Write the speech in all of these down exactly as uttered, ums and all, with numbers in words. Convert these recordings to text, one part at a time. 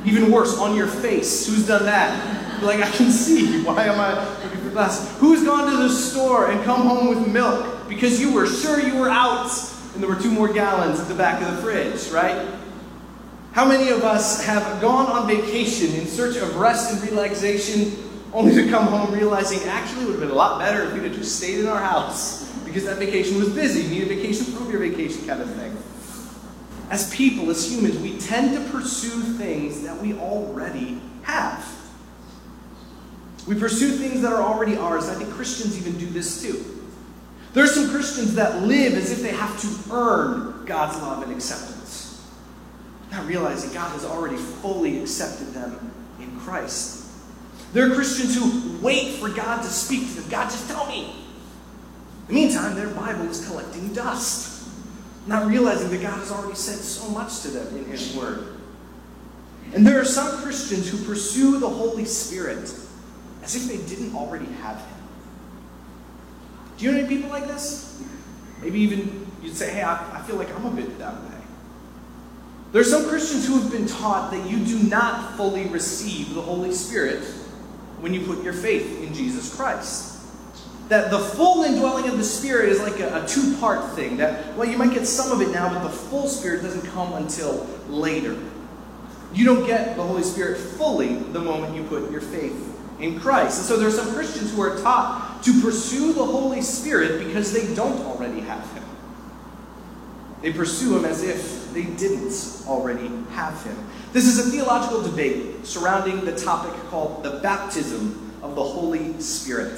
Even worse, on your face. Who's done that? You're like, I can see. Why am I looking for glasses? Who's gone to the store and come home with milk because you were sure you were out and there were two more gallons at the back of the fridge, right? How many of us have gone on vacation in search of rest and relaxation only to come home realizing actually it would have been a lot better if we'd have just stayed in our house because that vacation was busy. You need a vacation from your vacation kind of thing. As people, as humans, we tend to pursue things that we already have. We pursue things that are already ours. I think Christians even do this too. There are some Christians that live as if they have to earn God's love and acceptance, not realizing God has already fully accepted them in Christ. There are Christians who wait for God to speak to them. God, just tell me. In the meantime, their Bible is collecting dust, not realizing that God has already said so much to them in His Word. And there are some Christians who pursue the Holy Spirit as if they didn't already have Him. Do you know any people like this? Maybe even you'd say, hey, I, I feel like I'm a bit that way. There are some Christians who have been taught that you do not fully receive the Holy Spirit when you put your faith in Jesus Christ. That the full indwelling of the Spirit is like a, a two-part thing. That, well, you might get some of it now, but the full Spirit doesn't come until later. You don't get the Holy Spirit fully the moment you put your faith in Christ. And so there are some Christians who are taught to pursue the Holy Spirit because they don't already have Him. They pursue Him as if they didn't already have Him. This is a theological debate surrounding the topic called the baptism of the Holy Spirit.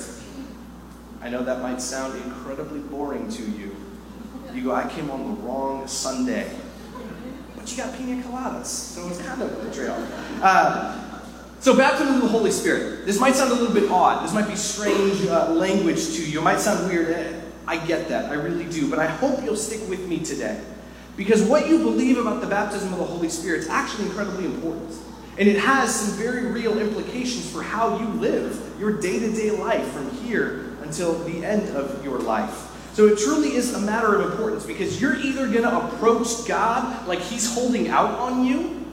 I know that might sound incredibly boring to you. You go, I came on the wrong Sunday. But you got pina coladas, so it's kind of a trail. Uh, so baptism of the Holy Spirit. This might sound a little bit odd. This might be strange uh, language to you. It might sound weird. I get that. I really do. But I hope you'll stick with me today. Because what you believe about the baptism of the Holy Spirit is actually incredibly important. And it has some very real implications for how you live your day-to-day life from here until the end of your life. So it truly is a matter of importance because you're either going to approach God like He's holding out on you,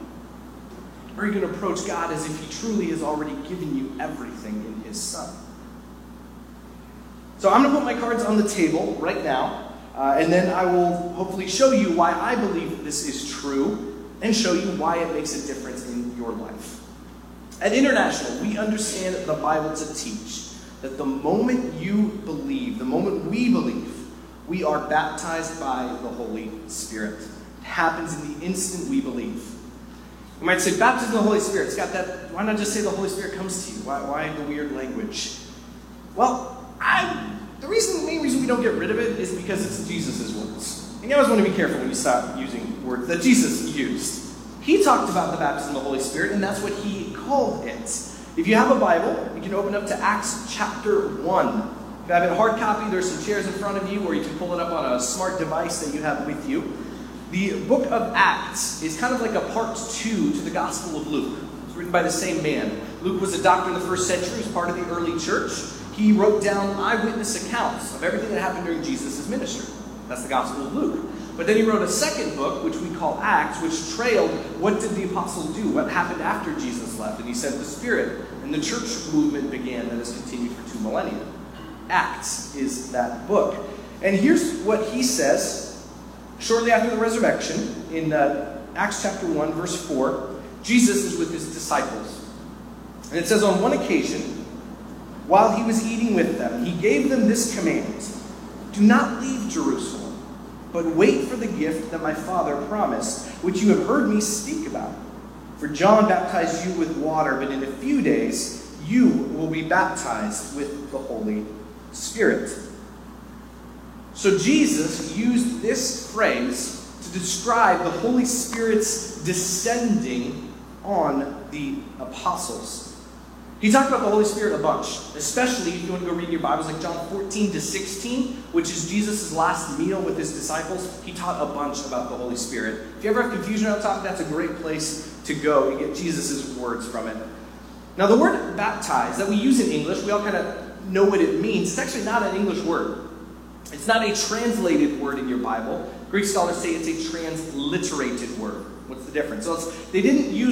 or you're going to approach God as if He truly has already given you everything in His Son. So I'm going to put my cards on the table right now. Uh, and then I will hopefully show you why I believe this is true and show you why it makes a difference in your life. At International, we understand the Bible to teach that the moment you believe, the moment we believe, we are baptized by the Holy Spirit. It happens in the instant we believe. You might say, baptism of the Holy Spirit. It's got that, why not just say the Holy Spirit comes to you? Why, why the weird language? Well, I... The reason, the main reason we don't get rid of it is because it's Jesus' words. And you always want to be careful when you stop using words that Jesus used. He talked about the baptism of the Holy Spirit, and that's what He called it. If you have a Bible, you can open up to Acts chapter one. If you have a hard copy, there's some chairs in front of you, or you can pull it up on a smart device that you have with you. The book of Acts is kind of like a part two to the Gospel of Luke. It's written by the same man. Luke was a doctor in the first century, was part of the early church. He wrote down eyewitness accounts of everything that happened during Jesus' ministry. That's the Gospel of Luke. But then he wrote a second book, which we call Acts, which trailed what did the apostles do, what happened after Jesus left. And he sent the Spirit, and the church movement began that has continued for two millennia. Acts is that book. And here's what he says shortly after the resurrection in uh, Acts chapter one, verse four. Jesus is with his disciples. And it says, on one occasion, while he was eating with them, he gave them this command: do not leave Jerusalem, but wait for the gift that my Father promised, which you have heard me speak about. For John baptized you with water, but in a few days you will be baptized with the Holy Spirit. So Jesus used this phrase to describe the Holy Spirit's descending on the apostles. He talked about the Holy Spirit a bunch, especially if you want to go read in your Bibles, like John fourteen to sixteen, which is Jesus' last meal with his disciples. He taught a bunch about the Holy Spirit. If you ever have confusion on topic, that's a great place to go. You get Jesus' words from it. Now, the word baptize that we use in English, we all kind of know what it means. It's actually not an English word. It's not a translated word in your Bible. Greek scholars say it's a transliterated word. What's the difference? So it's, they didn't use